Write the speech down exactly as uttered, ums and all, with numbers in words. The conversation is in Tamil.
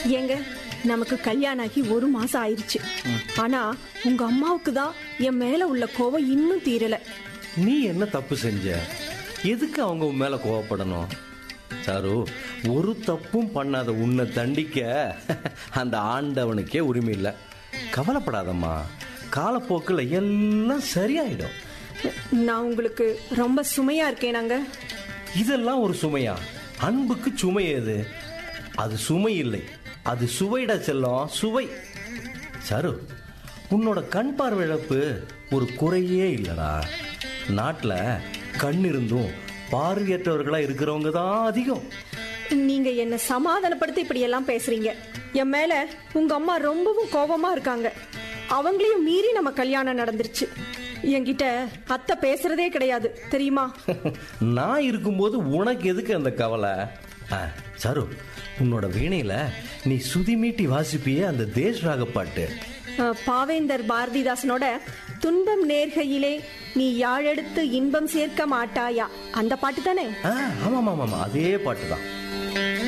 ஏங்க, நமக்கு கல்யாணம் ஆகி ஒரு மாசம் ஆயிருச்சு. ஆனா உங்க அம்மாவுக்கு தான் என் மேல உள்ள கோவம் இன்னும் தீரல. நீ என்ன தப்பு செஞ்ச? எதுக்கு அவங்க உன் மேல கோவப்படணும்? சாரு, ஒரு தப்பும் பண்ணாத உன்னை தண்டிக்க அந்த ஆண்டவனுக்கே உரிமை இல்லை. கவலைப்படாதம்மா, காலப்போக்கில் எல்லாம் சரியாயிடும். நான் உங்களுக்கு ரொம்ப சுமையா இருக்கேனாங்க. இதெல்லாம் ஒரு சுமையா? அன்புக்கு சுமை எது? அது சுமை இல்லை, அது சுவைட செல்லும், சுவை. சாரு, உன்னோட கண் பார்வை இழப்பு ஒரு குறையே இல்லடா. நாட்டில் கண் இருந்தும் பார்வையற்றவர்களா இருக்கிறவங்க தான் அதிகம். நீங்க என்ன சமாதானப்படுத்தி இப்படி எல்லாம் பேசுறீங்க. என் மேல உங்க அம்மா ரொம்பவும் கோபமா இருக்காங்க. அவங்களையும் மீறி நம்ம கல்யாணம் நடந்துருச்சு. என்கிட்ட அத்தை பேசுறதே கிடையாது, தெரியுமா? நான் இருக்கும்போது உனக்கு எதுக்கு அந்த கவலை? சாரு, உன்னோட வீணையில நீ சுதி மீட்டி வாசிப்பியே அந்த தேஷ்ராக பாட்டு, பாவேந்தர் பாரதிதாசனோட துன்பம் நேர்கையிலே நீ யாழெடுத்து இன்பம் சேர்க்க மாட்டாயா, அந்த பாட்டு தானே? ஆமா ஆமா ஆமா, அதே பாட்டு தான்.